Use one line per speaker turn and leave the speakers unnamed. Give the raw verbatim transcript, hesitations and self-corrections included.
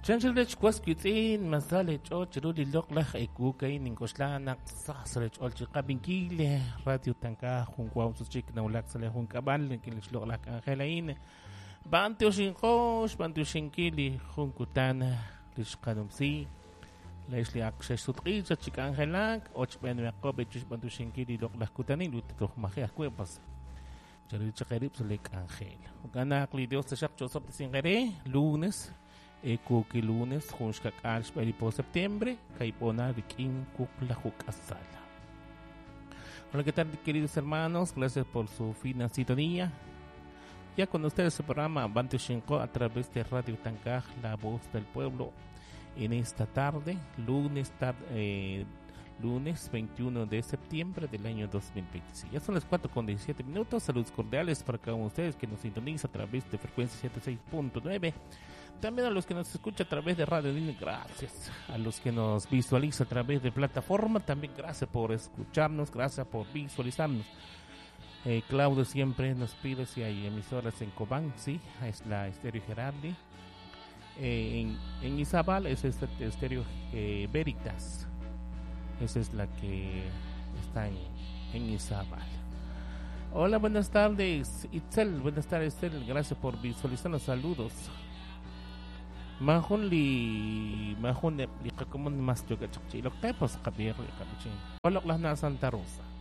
Chanchilech kwasquitin masale chochiruli loklaj ekukai ninkoxlana sasale cholchiqabinkile radio tanka junkwau suchik naulaksale junkabal kilech loklak angelain bante oshinkosh bante oshinkili junkutana lishqanumsi leishli aksesutqicha chik angelak ochbenmeqobe chush bante oshinkili loklaj kutanin lutitujmajiaj kuepas charichaqerib selek angel ukanaqli dios tashaq chosop tisingere lunes Eko que lunes, junskak alshbari po septiembre, kaipona rikin kuklahuk asala. Hola, ¿qué tal, queridos hermanos? Gracias por su fina sintonía. Ya con ustedes el programa Bante Shinko a través de Radio Tancaj, la voz del pueblo, en esta tarde, lunes, tar, eh, lunes veintiuno de septiembre del año dos mil veintiséis. Ya son las cuatro con diecisiete minutos. Saludos cordiales para cada uno de ustedes que nos sintoniza a través de frecuencia setenta y seis punto nueve. También a los que nos escuchan a través de Radio Línea, gracias. A los que nos visualizan a través de plataforma, también gracias por escucharnos, gracias por visualizarnos. Eh, Claudio siempre nos pide si hay emisoras en Cobán, sí, es la Estéreo Gerardi. Eh, en, en Izabal es este Estéreo eh, Veritas. Esa es la que está en, en Izabal. Hola, buenas tardes, Itzel. Buenas tardes, Itzel. Gracias por visualizar los saludos. Mahon li mahon li kakumon mas juga chakchi lo kay pas kabir li kabichin. Olok lah na Santa Rosa.